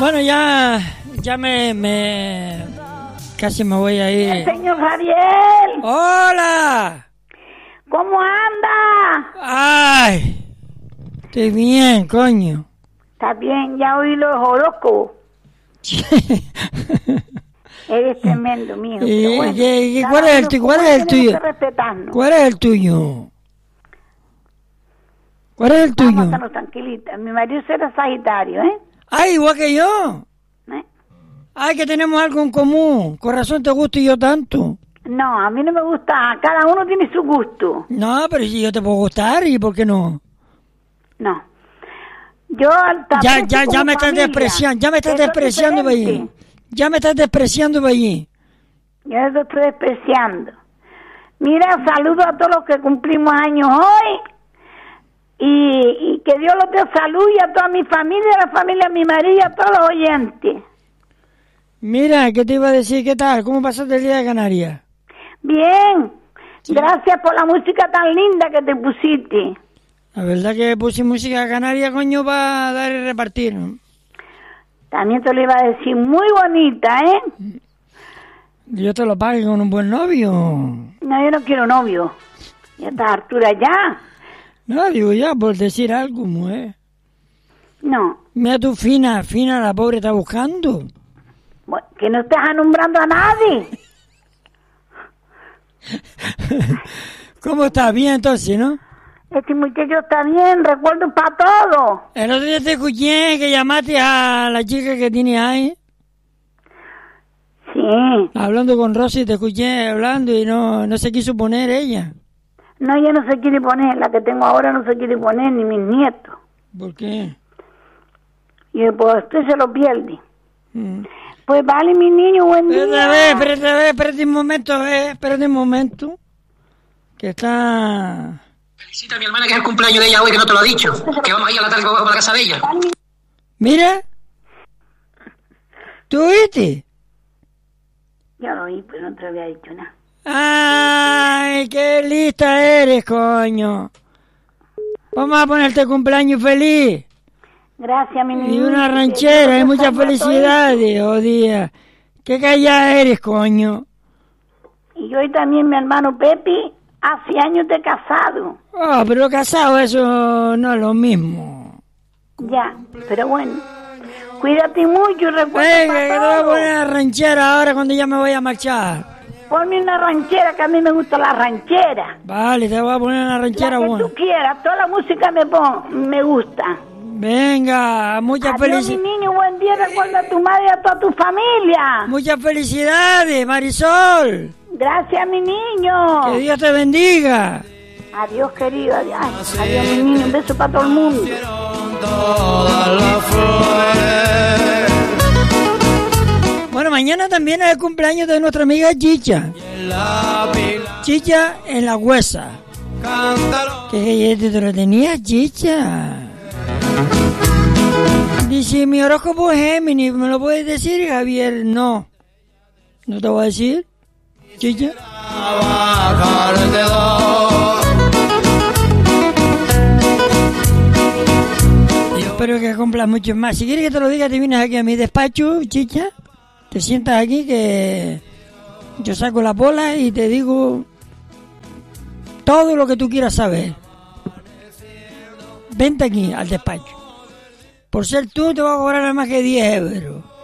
Bueno, ya casi me voy a ir. El señor Javier. ¡Hola! ¿Cómo anda? ¡Ay! Estoy bien, coño. Está bien, ya oí los horóscopos. Eres tremendo, mijo. ¿Y Bueno, cuál es el tuyo? ¿Cuál es el tuyo? ¿Cuál es el tuyo? ¿Cuál es el tuyo? Vamos a estarnos tranquilitas. Mi marido será Sagitario, ¿eh? ¡Ay, igual que yo! ¡Ay, que tenemos algo en común! Con razón te gusto y yo tanto. No, a mí no me gusta. Cada uno tiene su gusto. No, pero si yo te puedo gustar, ¿y por qué no? No. Yo Ya me estás despreciando. Ya me estás despreciando para allí. Ya me estás despreciando para allí. Yo te estoy despreciando. Mira, saludo a todos los que cumplimos años hoy. Y que Dios los dé salud y a toda mi familia, a la familia de mi marido y a todos los oyentes. Mira, ¿qué te iba a decir? ¿Qué tal? ¿Cómo pasaste el día de Canarias? Bien. Sí. Gracias por la música tan linda que te pusiste. La verdad que puse música canaria, coño, para dar y repartir, ¿no? También te lo iba a decir, muy bonita, ¿eh? Yo te lo pague con un buen novio. No, yo no quiero novio. Ya está Artura ya. No, digo ya, por decir algo, mujer. No. Mira tú, fina, la pobre está buscando. Bueno, que no estés nombrando a nadie. ¿Cómo estás? Bien, entonces, ¿no? Este muchacho está bien, recuerdo para todo. El otro día te escuché que llamaste a la chica que tiene ahí. Sí. Hablando con Rosy, te escuché hablando y no se quiso poner ella. No, ella no se quiere poner, la que tengo ahora no se quiere poner, ni mis nietos. ¿Por qué? Y pues usted se lo pierde. Pues vale, mi niño, buen día. Espérate un momento. Que está... Felicita a mi hermana que es el cumpleaños de ella hoy, que no te lo ha dicho. Que vamos a ir a la tarde a la casa de ella. Mira. ¿Tú oíste? Yo lo oí, pero no te lo había dicho nada. ¡Ay, qué lista eres, coño! Vamos a ponerte cumpleaños feliz. Gracias, mi niño. Y una ranchera, y muchas felicidades, Odía. Qué callada eres, coño. Y hoy también mi hermano Pepi, hace años de casado. Oh, pero casado eso no es lo mismo. Ya, pero bueno. Cuídate mucho y recuerda. Venga, que te voy a poner la ranchera ahora cuando ya me voy a marchar. Ponme una ranchera, que a mí me gusta la ranchera. Vale, te voy a poner una ranchera buena. La que tú quieras, toda la música me gusta. Venga, muchas felicidades. Mi niño, buen día, recuerda a tu madre y a toda tu familia. Muchas felicidades, Marisol. Gracias, mi niño. Que Dios te bendiga. Adiós, querido. Adiós, mi niño. Un beso para todo el mundo. Bueno, mañana también es el cumpleaños de nuestra amiga Chicha. Chicha en la Huesa. ¿Qué te lo tenía, Chicha? Dice, mi horóscopo es Géminis, ¿me lo puedes decir, Javier? No. ¿No te voy a decir, Chicha? Espero que cumplas mucho más. Si quieres que te lo diga, te vienes aquí a mi despacho, Chicha. Te sientas aquí que yo saco la bola y te digo todo lo que tú quieras saber. Vente aquí al despacho. Por ser tú te voy a cobrar nada más que 10 euros.